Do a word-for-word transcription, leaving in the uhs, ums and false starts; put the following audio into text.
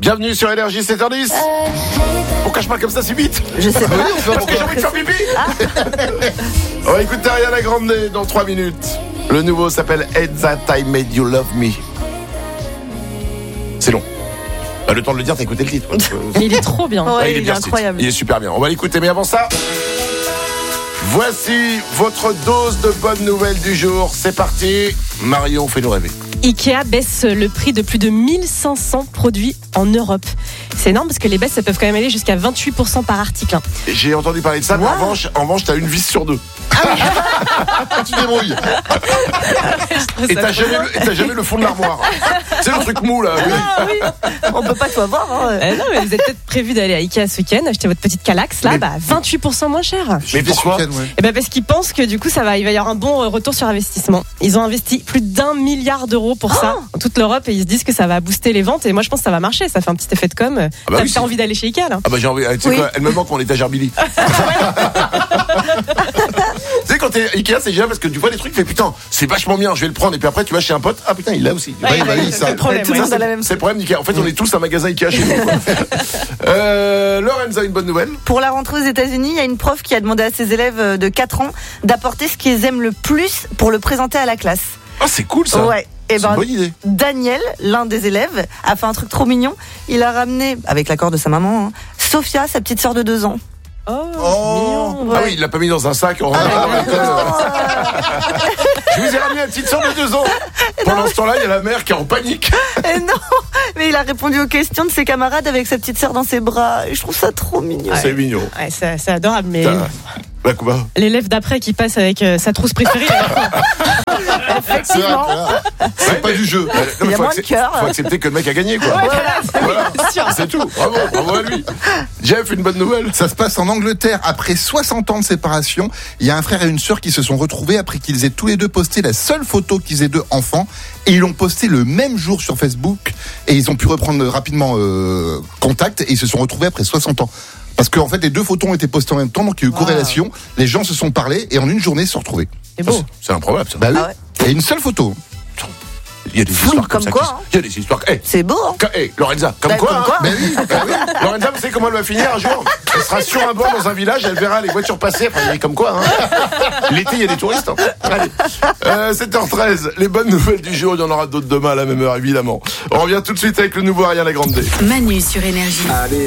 Bienvenue sur Énergie sept heures dix. Pourquoi je parle comme ça si vite? Je sais pas. Parce que j'ai envie de faire pipi. On va écouter Ariana Grande dans trois minutes. Le nouveau s'appelle At That I Made You Love Me. C'est long. Bah, le temps de le dire, t'as écouté le titre. Il est trop bien. Ouais, Ah, il est il est bien ce titre. incroyable. Il est super bien. On va l'écouter, mais avant ça, voici votre dose de bonnes nouvelles du jour. C'est parti. Marion, fais-nous rêver. Ikea baisse le prix de plus de mille cinq cents produits en Europe. C'est énorme parce que les baisses, ça peuvent quand même aller jusqu'à vingt-huit pour cent par article. Hein. J'ai entendu parler de ça, mais en revanche, en revanche, t'as une vis sur deux. Tu débrouilles. Et t'as jamais, le, t'as jamais le fond de l'armoire. C'est le truc mou là. Oui. Ah, oui. On peut pas tout avoir. Hein. Euh, non, mais vous êtes peut-être prévu d'aller à Ikea ce week-end, acheter votre petite Calax, là, Mais- bah, vingt-huit pour cent moins cher. Mais pourquoi? Et ben parce qu'ils pensent que du coup, ça va, il va y avoir un bon retour sur investissement. Ils ont investi plus d'un milliard d'euros pour ça, dans toute l'Europe, et ils se disent que ça va booster les ventes. Et moi, je pense que ça va marcher. Ça fait un petit effet de com. bah T'as oui, pas envie d'aller chez Ikea, là? Ah bah j'ai envie. Tu sais Oui. quoi? Elle me manque mon étagère Billy. Tu sais quand t'es Ikea, c'est génial parce que tu vois les trucs, tu fais putain, c'est vachement bien, je vais le prendre. Et puis après, tu vas chez un pote, ah putain, il l'a aussi. Ouais, bah ouais, oui, c'est ça. le problème, Tout le ouais. monde a la même. C'est le problème d'Ikea. En fait, on est tous un magasin Ikea chez nous. quoi. euh, Lorenza, une bonne nouvelle. Pour la rentrée aux États-Unis, il y a une prof qui a demandé à ses élèves de quatre ans d'apporter ce qu'ils aiment le plus pour le présenter à la classe. Ah, c'est cool ça. Ouais. Et C'est ben, une bonne idée. Daniel, l'un des élèves, a fait un truc trop mignon. Il a ramené, avec l'accord de sa maman, hein, Sophia, sa petite sœur de deux ans. Oh, Oh. mignon. Ah oui, il l'a pas mis dans un sac. En... Je vous ai ramené la petite sœur de deux ans. Pendant ce temps-là, il y a la mère qui est en panique. Et non, mais il a répondu aux questions de ses camarades avec sa petite sœur dans ses bras. Et je trouve ça trop mignon. C'est mignon. Ouais, c'est, c'est adorable, mais Putain. Bah quoi? l'élève d'après qui passe avec euh, sa trousse préférée, il va faire quoi? C'est vrai que là, c'est Ouais, pas mais- du jeu. Ouais, non, Il y mais a faut, moins de accep- cœur. faut accepter que le mec a gagné quoi. Voilà. Voilà. C'est sûr. C'est tout. Bravo, bravo à lui. Jeff, une bonne nouvelle. Ça se passe en Angleterre. Après soixante ans de séparation, il y a un frère et une sœur qui se sont retrouvés après qu'ils aient tous les deux posté la seule photo qu'ils aient deux enfants. Et ils l'ont posté le même jour sur Facebook. Et ils ont pu reprendre rapidement euh, contact. Et ils se sont retrouvés après soixante ans. Parce qu'en fait, les deux photos ont été postées en même temps. Donc il y a eu Wow. corrélation. Les gens se sont parlé. Et en une journée, ils se sont retrouvés. C'est beau. C'est improbable ça. Bah oui. Ah ouais. Il y a une seule photo. Il y a des Fou, histoires comme, comme ça. quoi, qui- hein. Il y a des histoires. Eh, C'est beau, hein. Ka- eh, Lorenza, comme Bah, quoi, comme hein. quoi. Mais oui, bah oui. Lorenza, vous savez comment elle va finir un jour? Elle sera sur un banc dans un village, elle verra les voitures passer. Enfin, il est comme quoi, hein. L'été, il y a des touristes. Hein. Allez. Euh, sept heures treize, les bonnes nouvelles du jour, il y en aura d'autres demain à la même heure, évidemment. On revient tout de suite avec le nouveau Ariana Grande. Manu sur Énergie. Allez.